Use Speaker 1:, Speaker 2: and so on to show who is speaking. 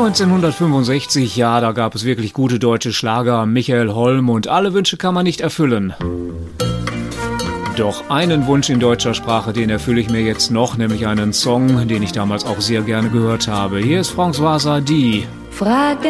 Speaker 1: 1965, ja, da gab es wirklich gute deutsche Schlager, Michael Holm und alle Wünsche kann man nicht erfüllen. Doch einen Wunsch in deutscher Sprache, den erfülle ich mir jetzt noch, nämlich einen Song, den ich damals auch sehr gerne gehört habe. Hier ist François Hardy.
Speaker 2: Frag